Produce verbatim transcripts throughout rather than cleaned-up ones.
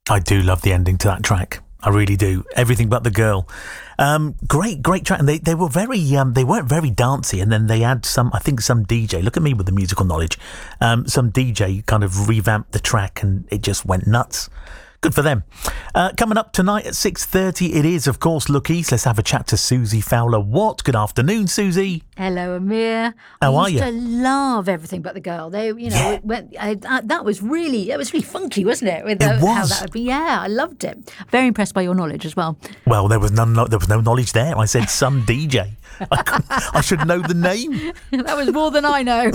I do love the ending to that track. I really do. Everything But the Girl. Um, great, great track. And they, they were very, um, they weren't very dancey. And then they had some, I think some D J, look at me with the musical knowledge. Um, some D J kind of revamped the track and it just went nuts. Good for them. Uh, coming up tonight at six thirty, it is, of course, Look East. Let's have a chat to Susie Fowler. What? Good afternoon, Susie. Hello, Amir. How I are used you? to love Everything But the Girl. They, you know, Yeah. it went, I, I, that was really, it was really funky, wasn't it? With It the, How was. that would be. Yeah, I loved it. Very impressed by your knowledge as well. Well, there was none. There was no knowledge there. I said some D J. I, couldn't- I should know the name. That was more than I know.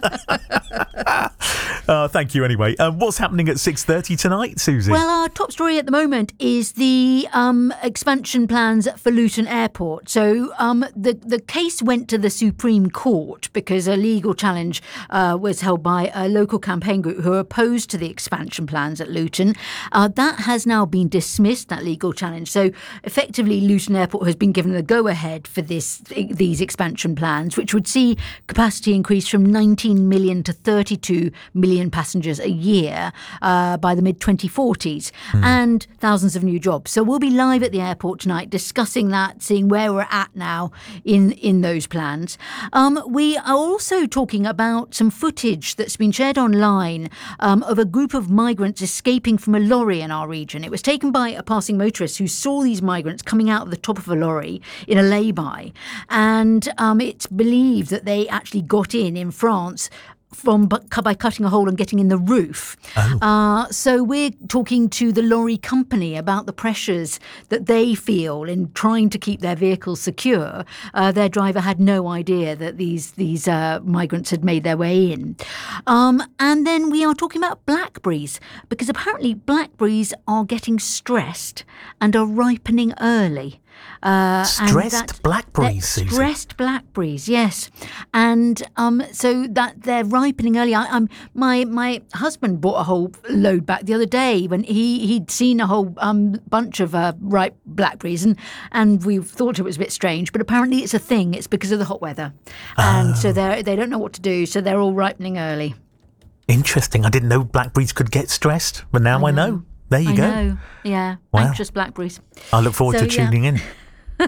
Uh, thank you anyway. Uh, what's happening at six thirty tonight, Susie? Well, our top story at the moment is the um, expansion plans for Luton Airport. So um, the, the case went to the Supreme Court because a legal challenge uh, was held by a local campaign group who are opposed to the expansion plans at Luton. Uh, that has now been dismissed, that legal challenge. So effectively, Luton Airport has been given the go-ahead for this these expansion plans, which would see capacity increase from nineteen million to thirty-two million passengers a year uh, by the mid twenty forties mm. and thousands of new jobs. So we'll be live at the airport tonight discussing that, seeing where we're at now in, in those plans. Um, we are also talking about some footage that's been shared online um, of a group of migrants escaping from a lorry in our region. It was taken by a passing motorist who saw these migrants coming out of the top of a lorry in a lay-by. And um, it's believed that they actually got in in France from by cutting a hole and getting in the roof. Oh. Uh, so we're talking to the lorry company about the pressures that they feel in trying to keep their vehicles secure. Uh, their driver had no idea that these these uh, migrants had made their way in. Um, and then we are talking about blackberries, because apparently blackberries are getting stressed and are ripening early. Uh, stressed blackberries, Susie. Stressed blackberries, yes, and um, so that they're ripening early. I, I'm my my husband bought a whole load back the other day when he he'd seen a whole um, bunch of uh, ripe blackberries, and and we thought it was a bit strange, but apparently it's a thing. It's because of the hot weather, and oh. so they they don't know what to do, so they're all ripening early. Interesting. I didn't know blackberries could get stressed, but now I know. I know. There you I go. Know. Yeah, wow. Anxious blackberries. I look forward so, to tuning yeah. in.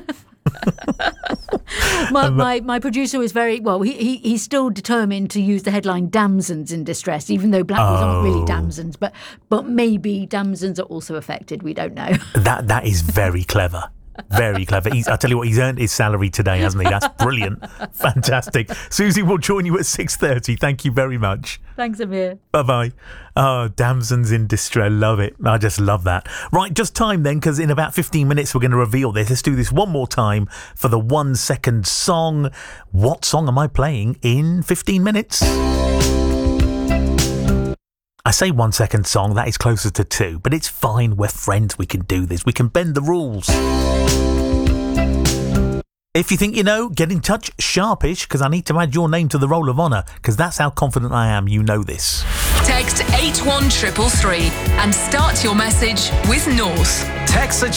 my, my my producer was very well. He, he he's still determined to use the headline "Damsons in distress," even though blackberries oh. aren't really damsons, but but maybe damsons are also affected. We don't know. That that is very clever. Very clever. He's, I tell you what, he's earned his salary today, hasn't he? That's brilliant. Fantastic. Susie will join you at six thirty. Thank you very much. Thanks, Amir. Bye-bye. Oh, damsons in distress. Love it. I just love that. Right, just time then, because in about fifteen minutes we're going to reveal this. Let's do this one more time for the one second song. What song am I playing in fifteen minutes? I say one second song, that is closer to two, but it's fine, we're friends, we can do this, we can bend the rules. If you think you know, get in touch sharpish, because I need to add your name to the roll of honour, because that's how confident I am you know this. Text eight one three three three and start your message with North. Text